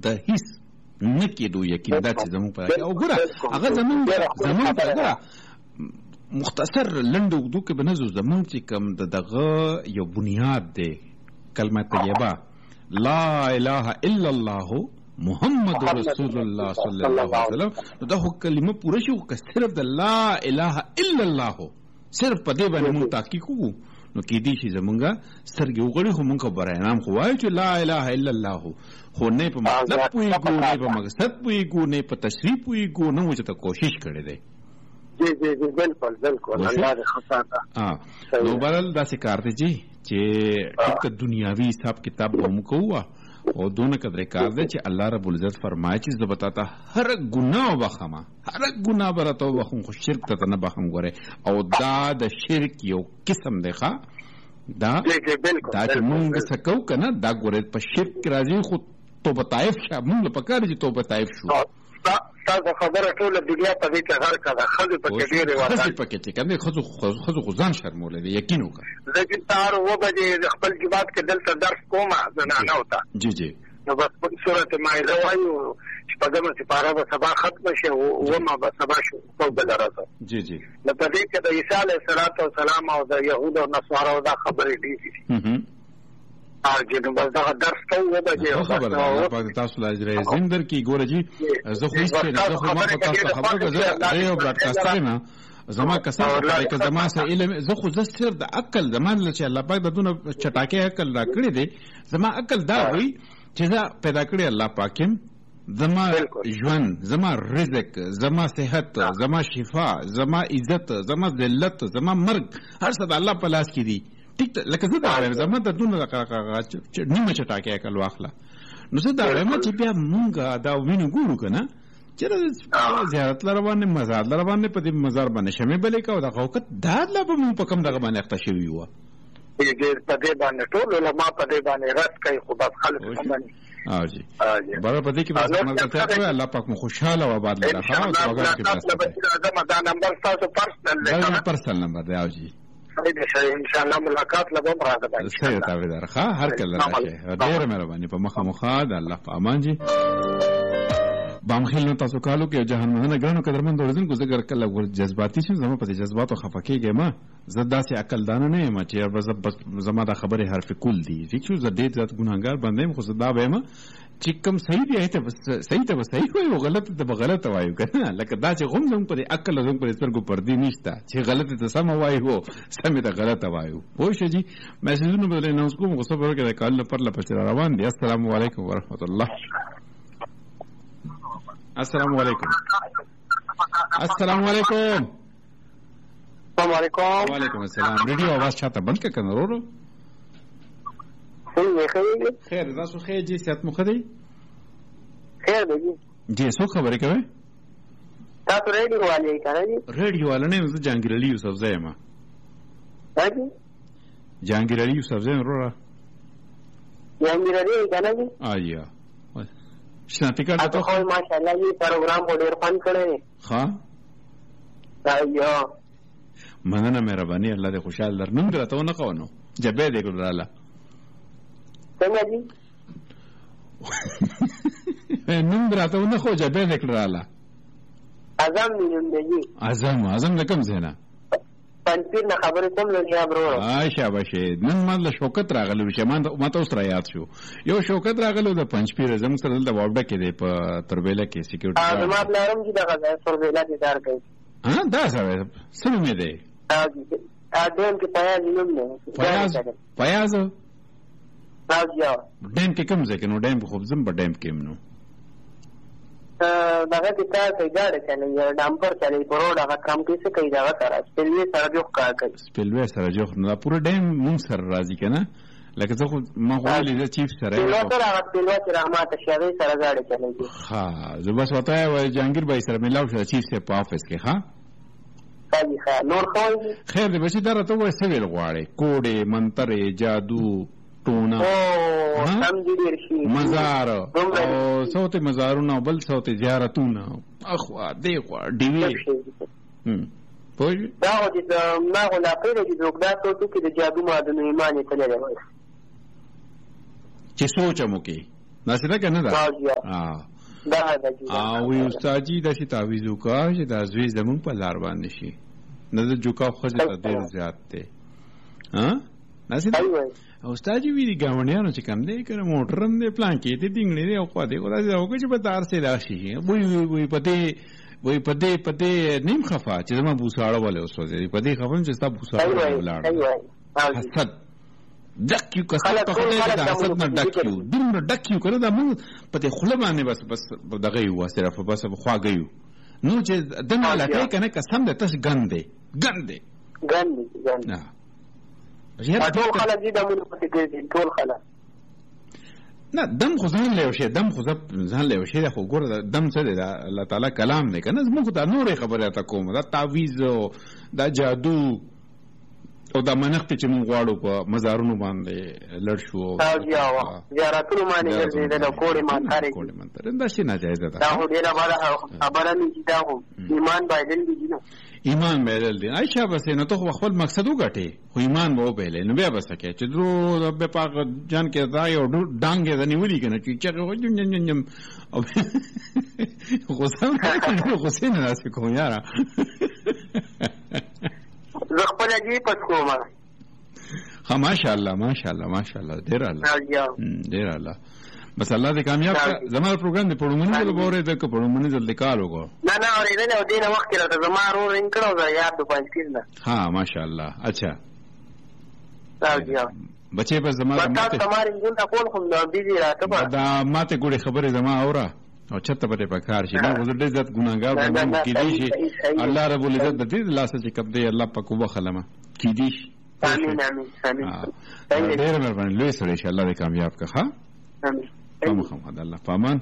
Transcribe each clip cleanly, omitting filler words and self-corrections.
ته هیڅ نه کېدو یقین دا چې زمونږ په او ګوره هغه زمونږ په ګوره مختصر لنډ اوږدو کې به نه ځو زمونږ چې کوم دغه یو بنیاد دی کلمه طیبه لا اله الا الله محمد رسول الله صلی الله علیه وسلم نو دا خو کلمه پوره شي خو صرف د لا اله الا الله صرف په دې باندې مونږ تحقیق کوو نو کېدی شي زمونږه سترګې وغړي خو مونږ برای نام خو وایو چې لا اله الا الله خو نه په مطلب پوهېږو نه په مقصد پوهېږو نه په تشریح پوهېږو نه مو چې ته کوشش کړی دی جی جی جی بالکل بالکل الله دې خساته نو بل داسې کار دی چې ټیک دنیاوي حساب کتاب به هم کوو او دونه قدر کار دی چې الله رب العزت فرمایي چې زه به تا ته هر ګناه وبخمه هر ګناه به راته وبخم خو شرک ته نه بخم ګورې او دا د شرک یو قسم دی ښه دا چې مونږ څه کوو که نه دا ګورې په شرک کې راځي خو توبه طایف شه مونږ له پکار چې توبه طایف شو تاسو خبره ټوله دنیا په دې کې غرق ده ښځې پکې ډېرې ښځې پکې چې کوم دی ښځو خو ځان شرمولی دی یقین وکړه زه چې سهار 9 بجې خپل جماعت کې دلته درس کوم زنانو ته جی جی نو بس سورت مائده وایو شپږمه سپاره به سبا ختمه شي اومه به سبا شو بل راځه جی جی نو په دې کې د عیسی علیه السلام او د یهود او نصارو دا خبرې ډېرې دي جنو بس دا درس ته و بجې خبره الله پاک تاسو لا اجر عظیم درکې ګوره جی زه خو هیڅ نه زه خو ما په تاسو خبره زه یو براډکاسټر نه زما کسان که زما سره علم زه خو زه صرف د عقل زمان چې الله پاک د دونه چټاکې عقل را کړی دی زما عقل دا وي چې دا پیدا کړی الله پاک زما ژوند زما رزق زما صحت زما شفا زما عزت زما ذلت زما مرګ هر څه د الله په لاس کې دي ټیک لکه زه دا وایم زما د دونه نیمه چټاکې عقل واخله نو زه دا وایم چې بیا مونږ دا وینو ګورو که نه چېرې زیارت لره باندې مزار لره باندې په دې مزار باندې شمې بلې کوو دغه وخت دا لا به مونږ په کوم دغه باندې اخته شوي وه په دې باندې ټول علما په دې باندې رد کوي خو بس خلک نه مني جی برابر په دې کې بس ملګرتیا کوي الله پاک مو خوشحاله او آباد لره ښه او پروګرام کې تاسو دا نمبر تاسو پرسنل دی دا پرسنل نمبر دی او جی ان شاء الله ملاقات لبم راغلی صحیح تاویدار ښه هر کله راشي ډېره مهرباني په مخامخا د الله په امان جی بامخیل نو تاسو کالو کې جهان مهنه ګرانو قدرمن ورزن گزګر کله ور جذباتي شم زما په جذباتو خفکیږم ما زه داسې عقل دانه نه یم چې بس زما د خبره حرف کل دی فکر زه ډېر ذات ګناهګار باندې خو زدا وایم چې کوم صحیح دی ته صحیح وایي او غلط ته غلط وایو کنه لکه دا چې غوم زم پر عقل زم پر سترګو پردي نشته چې غلط ته سم وایو سم ته غلط وایو پوه شئ جی میسجونه بدل نه اوس کوم غوسه ورکړه کال پر لپاره روان دي السلام علیکم ورحمت الله السلام علیکم السلام علیکم السلام علیکم وعلیکم السلام ریډیو आवाज چاته بند کړه کنه ورو خیر تاسو خیر جی صحت مو خدای خیر دی جی څو خبرې کوي تاسو ریډیو والے کنه جی ریډیو والے نه زه جهانگیر علي یوسف زایم هاجی جهانگیر علي یوسف زایم ورو جهانگیر علي کنه جی آیا شناتی کار ته خو ماشاءالله یہ پروگرام ډېر فن کړی ها ايوه مننه مهرباني الله دې خوشاله درنم درته نه کوونو جبه دې ګراله څنګه جی نوم درته نه خو جبه دې ګراله اعظم دې جی اعظم لکم زینا پنځیر نه خبرې کوم نه یا برو شاباشه نن مله شوکت راغلو چې ما ته اوس را یاد شو یو شوکت راغلو د پنځپیر زم سره د واوډه کې دی په تربیله کې سکیورټي زما پلارم چې دغه تربیله کې کار کوي دا سره مې دی دیم کې پیاز نوم نه پیاز راځي ډیم کې کوم ځای کې نو ډیم خو زم په ډیم کې نو دغه کې تاسو ګاډه چلے یا ډامپر چلے په روډ هغه کم کې څه کوي دا سره سپیلوي سره جوړ کار کوي سپیلوي سره جوړ نو پوره ډیم مون سره راځي کنه لکه زه خو ما خو لیدل چیف سره نو سره هغه سپیلوي سره رحمت شاوي سره ګاډه چلے ها زه بس وته وای جهانگیر بھائی سره ملاو شو چیف سره په افس کې ها نور خیر دې بچی درته وای څه ویل غواړي کوډه منترې جادو ټونه مزار او صوت مزارونه بل صوت زیارتونه اخوا دیخوا دیوی پوه دا او چې ما غلا پیدا چې دوکدا صوت کې د جادو مادنو ایمان ته لري چې سوچ مو کې داسې ده که نه ده وی استاد جي داسې تعویض وکړه چې دا زوی زمونږ په لار باندې شي نه د جوکا ښځې ته ډېر زیات دی داسې ده استاد جي وي د ګاونډیانو چې کم دی که نه موټر هم دی پلان کې دی دینګړې دی او خوا دی خو داسې وکړه چې په تار سې راشي وی په دې نیم خفه چې زما بوساړه ولې وسوځېدې په دې خفه یم چې ستا بوساړه ولاړ حسد ډک یو کسب په خدای د حسد نه ډک یو دومره ډک یو که نه دا موږ په دې خوله باندې بس دغه یو صرف بس خواږه یو نو چې دمه لټۍ که نه قسم دی تاسې ګند دی ټول خلک دي دمونه پسې ګرځي ټول خلک نه دم خو ځان له یو شی ځان له یو شی خو ګوره دم څه دی دا الله تعالی کلام دی که نه زموږ دا نورې خبرې راته کوم دا تعویض دا جادو او دا منښتې چې موږ غواړو په مزارونو باندې لړ شو زیارتونو باندې ګرځېدل او کوړې ماتارې دا شی ناجایزه ده دا خو ډېره بده خبره نه چې دا خو ایمان بایدل دي نه ایمان بایدل دي عایشه بسې نو ته خو خپل مقصد وګټې خو ایمان به وبایلې نو بیا به څه کوې چې درو رب پاک جان کې ځای او ډانګ یې ځه نیولي که نه چې چغې جم غوسې نه داسې کوم یاره زه خپل جی پس کوم ماشاءالله ډېر الله بس الله دې کامیاب کړه زما پروګرام دې پړومنې ځل باورې د پړومنې ځل د کال وګو نه اورېدل او دینه وخت راته زما ورور انکړو دا یاد د پنځ کړنه ماشاءالله اچھا راځي بچې په زما ماته تمہاری ګل کول خو دې راته دا ماته ګوري خبره زما اورا او چته په پکار شي نو زه ډېر ځات ګناګار باندې کې دي شي الله رب العزت د دې لاسه چې کب دی الله پاک وبخلمه کې دي امين ډېر مهرباني لوی سره ان شاء الله دې کامیاب کړه امين محمد الله پامان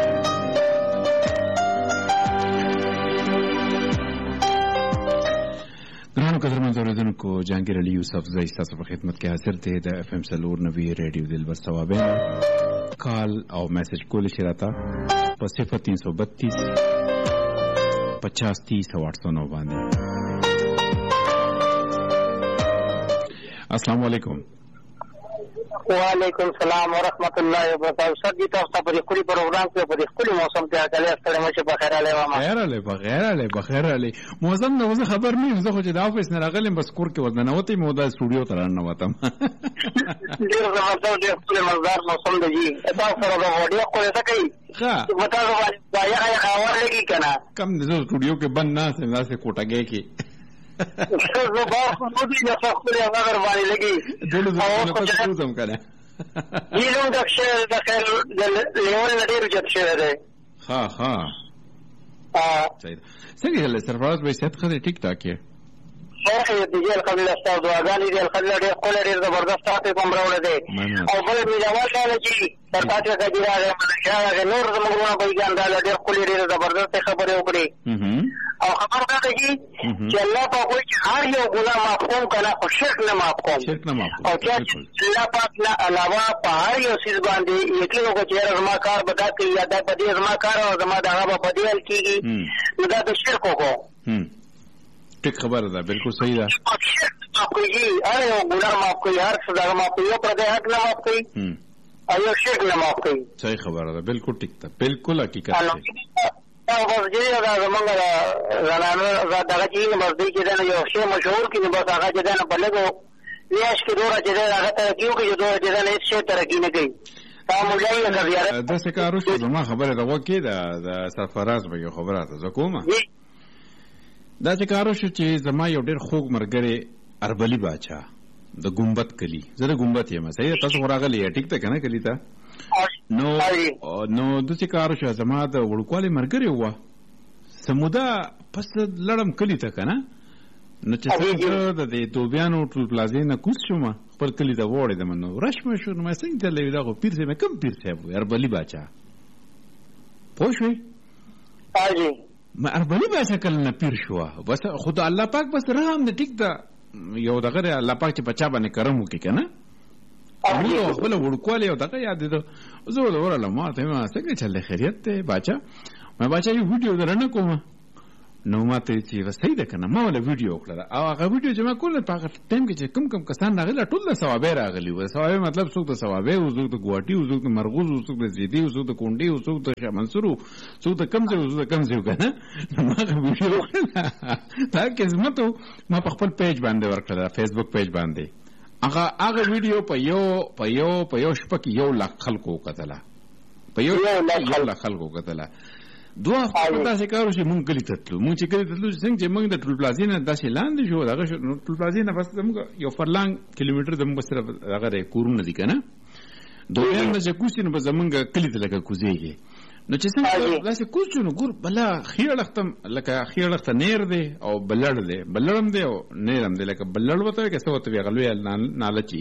ګرانو قدرمنو اوریدونکو جهانگیر علي یوسف زئی ستاسو په خدمت کې حاضر دی د اف ام سلور 90 ریډیو دلبر ثوابین کال او میسج کول شي راته په 0332 50 30 809 باندې. السلام علیکم. وعلیکم السلام ورحمۃ اللہ وبرکاتہ. سر جی تاسو په خپل پروګرام کې په خپل موسم کې اکل ستړي مشه په خیر علي وامه. بخیر علي. موسم نو زه خبر نه یم، زه خو چې د افیس نه راغلم بس کور کې ودنه وته مو دا سټوډیو ته رانه وتم. ډیر زبردست ډیر خپل مزدار موسم دی. دا سره د وډیا کوله څه کوي؟ ها. وتا دا یا خبر لګی کنه. کم د سټوډیو کې بند نه سم ناسه کوټګه کې. زه به خو دې نه خپل هغه باندې لګي. دلته څه کوم کنه. یلو د خیر د لیول لري رجت شه ده. ها صحیح. څنګه سرفراز به ست خدای ټیک ټاک کې خیر دې خپل استاد دعاګانې دې خپل دې خپل دې زبردست تاسو کوم راوړل دي او بل دې جواب نه چی تاسو ته کېږي راغلی نور زموږ نه بيګان دا دې خپل دې زبردست خبره وکړي او خبر دا دی چې الله په کوئی هر یو ګناه معفو کړه او شرک نه معفو او چې الله پاک نه علاوه په هر یو څه باندې یقین وکړي چې زما کار بدا کوي یا دا په دې زما کار او زما دا هغه په دې کېږي نو دا د شرک وکړو. ټیک خبره ده، بالکل صحیح ده. کوي هر یو ګناه معاف کوي، هر څه دا معاف کوي، پر دې حق نه معاف کوي او یو شرک نه معاف کوي. صحیح خبره ده، بالکل ټیک ده، بالکل حقیقت ده. او بس دې دا زمونږ زنانه دغه چې مزدي کې دا یو شی مشهور کې بس هغه چې دا نه بلګو لیاش کې دوره چې دا هغه ته کیو کې دوره چې دا نه هیڅ ترقی نه کوي. د سکارو چې زما خبره ده وکي د سرفراز به یو خبره ده زکومه دا چې کارو شو چې زما یو ډېر خوږ مرګره اربلی باچا د ګمبت کلی زه د ګمبت یم. صحیح تاسو راغلی ټیک ته کنه کلی ته نو د چې کارو شو زما د وړکوالي مرګره و سمودا پس لړم کلی ته کنه نو چې څنګه د دوبیانو ټول پلازې نه کوس شوم خپل کلی ته وړې د منو رشم شو نو څنګه ته لوي دا خو پیر سه مې کم پیر سه اربلی باچا پوښوي اجي ما اربلی باچا کله نه پیر شو بس خدا الله پاک بس رحم دې ټیک دا یو دغه الله پاک چې بچا باندې کرم وکي کنه نو خپل وړکواله یو دغه یاد دې زه ورله ما ته ما څنګه چل خیریت ته باچا ما باچا یو ویډیو درنه کوم نو ماته چې صحیح ده کنه ما ولا ویډیو کړل او هغه ویډیو چې ما کول په هغه ټایم کې چې کم کسان راغلي ټول د ثواب راغلي و ثواب مطلب څوک د ثواب او څوک د ګواټي او څوک د مرغوز او څوک د زیدي او څوک د کونډي او څوک د شاه منصور او څوک د کمزې او څوک د کمزې کنه ما هغه ویډیو تا کې زمته ما په خپل پیج باندې ورکړل فیسبوک پیج باندې هغه ویډیو په یو شپه کې 1 لک خلکو کتله په یو لک خلکو کتله دوه هفته داسې کار وشي مونږ کلي ته تلو مونږ چې کلي ته تلو څنګه چې مونږ د ټول پلازې نه داسې لاندې شو دغه ټول پلازې نه بس زموږ یو فرلانګ کیلومتر زموږ صرف هغه دی کورونه دي که نه دویم نه چې کوز نو به زمونږ کلي ته لکه کوزېږي نو چې څنګه داسې کوز شو نو ګور بله ښي اړخته لکه ښي اړخته نیر دی او بلړ دی بلړ هم دی او نیر هم دی لکه بلړ ورته وایي که څه ورته وایي هغه لویه ناله چې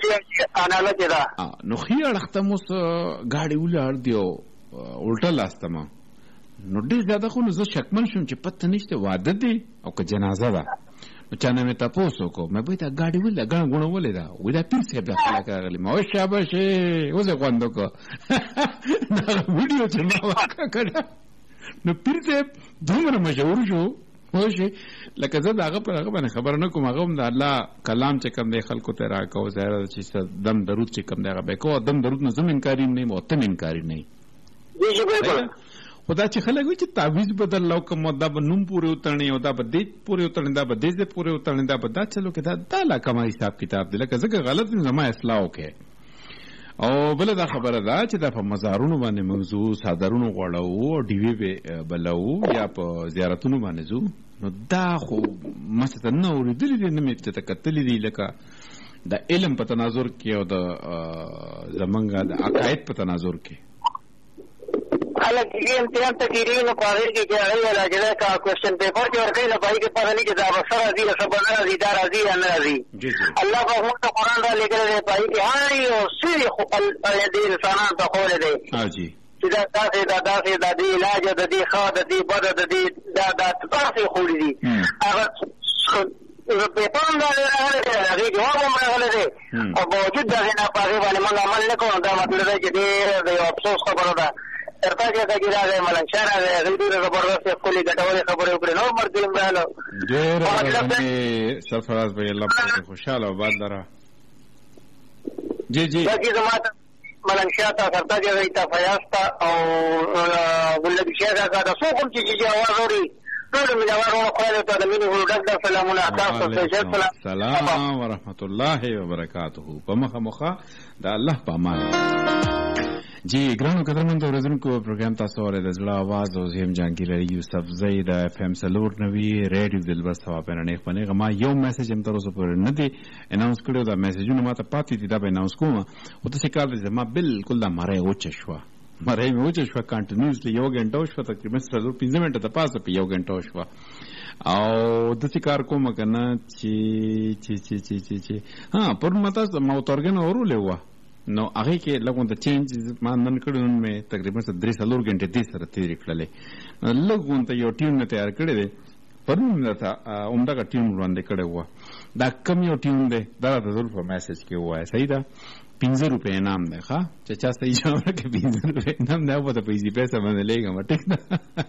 نو ښي اړخته مو ګاډي ولاړ دی او الټه لاسته ما نو ډېر زیاده خو نو زه شکمن شوم چې پته نشته واده دی او که جنازه ده نو چا نه مې تپوس وکړو مې وایي دا ګاډي ولې ګڼه ګوڼه ولې ده وایي دا پیر صاحب دا خلک راغلي ما وایي شاباش اوس یې خوند وکړو دغه ویډیو چې ما واقع کړه نو پیر صاحب دومره مشهور شو پوه شئ لکه زه د هغه په هغه باندې خبره نه کوم هغه هم د الله کلام چې کوم دی خلکو ته راکوو ظاهره ده چې دم درود چې کوم دی هغه به یې کوو دم درود نه زه انکاري نه یم او ته انکاري نه یې خو دا چې خلک وایي چې تعویض بدل لو کوم دا به نوم پورې وتړنې او دا به دې پورې وتړنې دا به دې پورې وتړنې دا به دا چلو کې دا لا کومه حساب کتاب دی لکه ځکه غلط زما اصلاح وکړې او بله دا خبره ده چې دا په مزارونو باندې موضوع صادرونو غواړو او ډیوی به بلو یا په زیارتونو باندې ځو نو دا خو مثلا نه اورېدلي دي نه مې ته کتلي دي لکه د علم په تناظر کې او د زمونږ د عقاید په تناظر کې خلک چې امتحان ته کېږي نو په هغې کې چې هغوی ولا چې کا کوېشن پیپر چې ورکوي نو په هغې کې پته نه چې دا به څه راځي یا څه به نه راځي دا راځي یا نه راځي الله په موږ ته قرآن را لېږلی دی په هغې کې هر یو څه د انسانانو ته ښوولی دی چې دا داسې دا داسې د دې علاج د دې ښه د دې بده د دې دا داسې ښوولي دي هغه پیپر هم راغلی دی هغې جواب هم راغلی دی او باوجود دغې نه په هغې باندې موږ عمل نه کوو دا مطلب دی چې ډېر د یو افسوس خبره ده سرتاج کاکي راغی ملنګ شاه راغی هغوی ډېرې زبردستې ښکلې ګټورې خبرې وکړې نور ملګري هم راغلو ډېره سرفراز بھائی الله پاک خوشحاله آباد لره جی جی باقي زما ته ملنګ شاه ته سرتاج هغوی ته فیاض ته او ګلنبي شاه کاکا ته څوک هم چې اواز اوري ټولو مینهوالو خدای ته د مینې ډک ډک سلامونه تاسو ته سلام ورحمت الله وبرکاته په مخه مخه د الله په امان جی ګرانو قدرمنو اورېدونکو پروګرام تاسو اورئ د زړه اواز او زه یم جهانګیر علي یوسف زی د اف ام سلور نوي ریډیو دلبر ثواب نه خپنه ما یو میسج هم تر اوسه پورې نه دی اناونس کړو دا میسجونه ماته پاتې دي دا به اناونس کوم او تاسو کار دې ما بالکل دا مړی اوچ شو مړی مې اوچ شو کنټینیوسلی یو غنټه شو تقریبا 15 منټه د پاسه په یو غنټه شو او د څه کار کوم کنه چې ها پر ماته ما تورګن اورولې و نو هغې کې لږ د چینج ما نن کړی نن مې تقریبا 3-4 غنټې دې سره تېرې کړلې لږ غونته یو ټیم مې تیار کړی دی پرون مې درته همدغه ټیم وړاندې کړی وه دا کم یو ټیم دی دا راته ضرور په میسج کې ووایه صحیح ده 15 روپۍ انعام دی ښه چې چا صحیح جواب راکړي 15 روپۍ انعام دی او به په ایزي پیسه باندې لېږم ټیک ده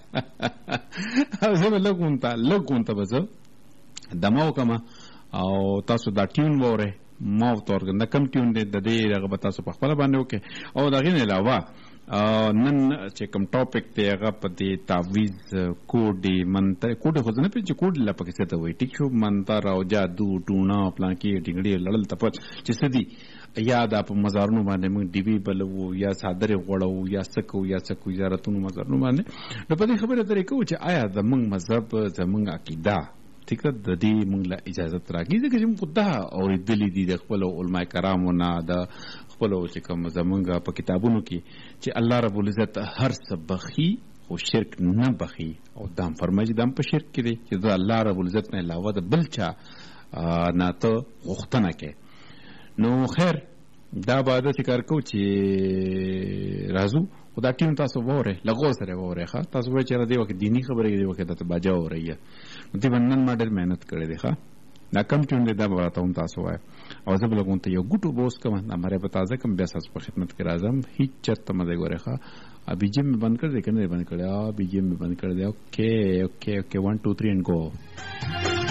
او زه به لږ غونته به زه دمه وکړم او تاسو دا ټیون واورئ ما ورته ورکړم دا کم ټیون دی د دې هغه به تاسو په خپله باندې وکړئ او د هغې نه علاوه نن چې کوم ټاپک دی هغه په دې تعویض کوډې منتر کوډې خو زه نه پوهېږم چې کوډ لا پکې څه ته وایي ټیک شو منتر او جادو ټوڼه پلانکې ټینګړې لړل ته پت چې څه دي یا دا په مزارونو باندې موږ ډیوي بلوو یا څادرې غوړوو یا څه کوو یا څه کوو زیارتونو مزارونو باندې نو په دې خبرې اترې کوو چې آیا زموږ مذهب زموږ عقیده ټیک ده د دې موږ له اجازت راکړي ځکه چې موږ دا اورېدلي دي د خپلو علما کرامو نه د خپلو چې کوم زموږ په کتابونو کې چې الله رب العزت هر څه بخي خو شرک نه بخي او دا هم فرمایي دا هم په شرک کې دی چې د الله رب العزت نه علاوه د بل چا نه ته غوښتنه کوې نو خیر دا به داسې کار کوو چې راځو خو دا ټیم تاسو واورئ له غور سره یې واورئ ښه تاسو وایئ چې یاره دې وخت دیني خبرې دې وخت درته باجه واورئ نو دې باندې نن ما ډېر محنت کړی دی ښه دا کم ټیم دی دا به راته هم تاسو وایه او زه به لږ ته یو ګوټ اوبه وڅښم دا مری به تازه کړم بیا ستاسو په خدمت کې راځم هېڅ چېرته مه ځئ ګورئ ښه बीजीएम में बंद कर दे, बंद कर दिया बीजीएम में बंद कर दिया. Okay okay okay 1 2 3 and go.